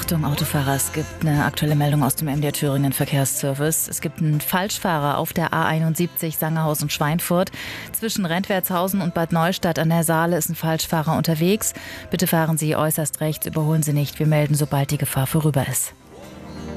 Achtung, Autofahrer, es gibt eine aktuelle Meldung aus dem MDR Thüringen Verkehrsservice. Es gibt einen Falschfahrer auf der A71 Sangerhaus und Schweinfurt. Zwischen Rentwertshausen und Bad Neustadt an der Saale ist ein Falschfahrer unterwegs. Bitte fahren Sie äußerst rechts, überholen Sie nicht. Wir melden, sobald die Gefahr vorüber ist.